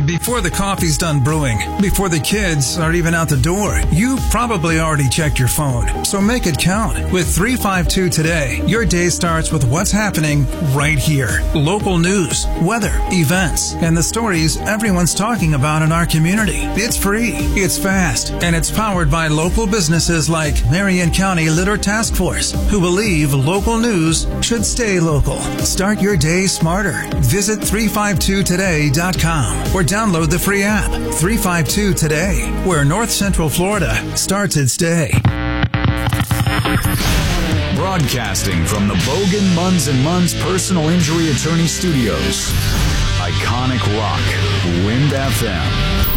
Before the coffee's done brewing, before the kids are even out the door, you probably already checked your phone. So make it count. With 352 Today, your day starts with what's happening right here. Local news, weather, events, and the stories everyone's talking about in our community. It's free, it's fast, and it's powered by local businesses like Marion County Litter Task Force, who believe local news should stay local. Start your day smarter. Visit 352today.com or download the free app, 352 Today, where North Central Florida starts its day. Broadcasting from the Bogan, Munz & Munz Personal Injury Attorney Studios. Iconic Rock, Wind FM.